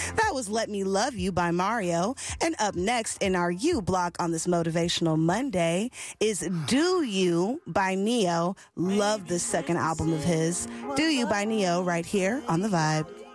That was Let Me Love You by Mario. And up next in our You block on this Motivational Monday is Do You by Neo. Love this second album of his. Do You by Neo right here on The Vibe.